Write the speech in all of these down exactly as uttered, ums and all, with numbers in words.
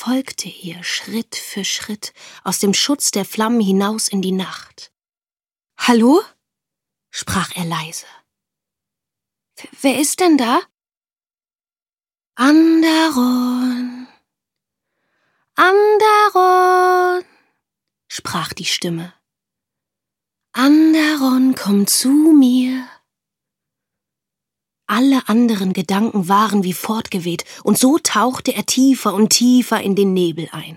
folgte ihr Schritt für Schritt aus dem Schutz der Flammen hinaus in die Nacht. »Hallo?« sprach er leise. »Wer ist denn da?« »Anderon, Anderon«, sprach die Stimme. »Anderon, komm zu mir.« Alle anderen Gedanken waren wie fortgeweht, und so tauchte er tiefer und tiefer in den Nebel ein.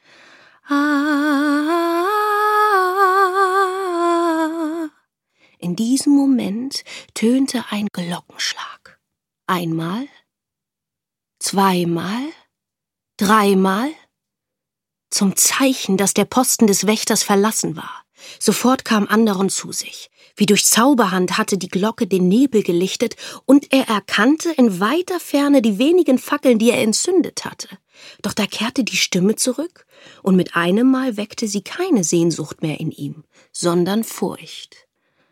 In diesem Moment tönte ein Glockenschlag. Einmal, zweimal, dreimal, zum Zeichen, dass der Posten des Wächters verlassen war. Sofort kam Anderon zu sich. Wie durch Zauberhand hatte die Glocke den Nebel gelichtet, und er erkannte in weiter Ferne die wenigen Fackeln, die er entzündet hatte. Doch da kehrte die Stimme zurück, und mit einem Mal weckte sie keine Sehnsucht mehr in ihm, sondern Furcht.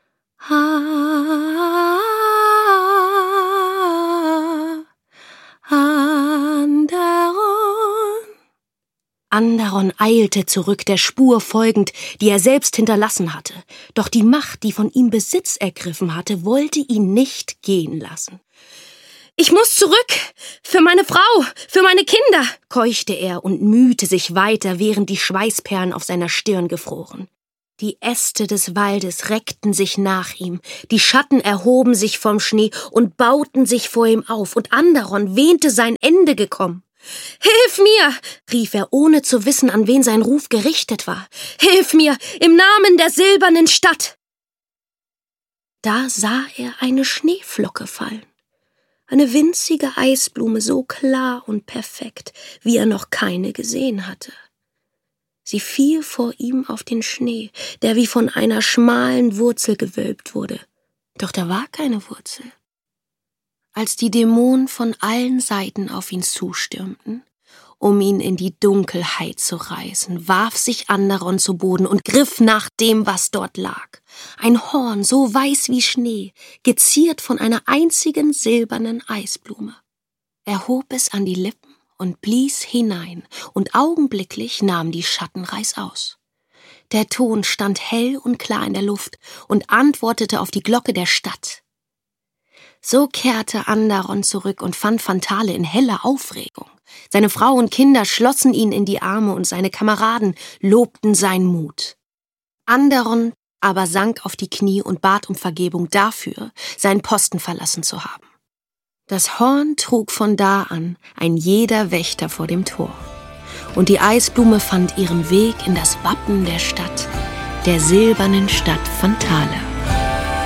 Ah, Anderon. Anderon eilte zurück, der Spur folgend, die er selbst hinterlassen hatte. Doch die Macht, die von ihm Besitz ergriffen hatte, wollte ihn nicht gehen lassen. »Ich muss zurück! Für meine Frau! Für meine Kinder!« keuchte er und mühte sich weiter, während die Schweißperlen auf seiner Stirn gefroren. Die Äste des Waldes reckten sich nach ihm, die Schatten erhoben sich vom Schnee und bauten sich vor ihm auf, und Anderon wähnte sein Ende gekommen. »Hilf mir!« rief er, ohne zu wissen, an wen sein Ruf gerichtet war. »Hilf mir, im Namen der silbernen Stadt!« Da sah er eine Schneeflocke fallen. Eine winzige Eisblume, so klar und perfekt, wie er noch keine gesehen hatte. Sie fiel vor ihm auf den Schnee, der wie von einer schmalen Wurzel gewölbt wurde. Doch da war keine Wurzel. Als die Dämonen von allen Seiten auf ihn zustürmten, um ihn in die Dunkelheit zu reißen, warf sich Anderon zu Boden und griff nach dem, was dort lag. Ein Horn, so weiß wie Schnee, geziert von einer einzigen silbernen Eisblume. Er hob es an die Lippen und blies hinein, und augenblicklich nahm die Schatten reißaus. Der Ton stand hell und klar in der Luft und antwortete auf die Glocke der Stadt. So kehrte Anderon zurück und fand Fantale in heller Aufregung. Seine Frau und Kinder schlossen ihn in die Arme, und seine Kameraden lobten seinen Mut. Anderon aber sank auf die Knie und bat um Vergebung dafür, seinen Posten verlassen zu haben. Das Horn trug von da an ein jeder Wächter vor dem Tor, und die Eisblume fand ihren Weg in das Wappen der Stadt, der silbernen Stadt Fantale.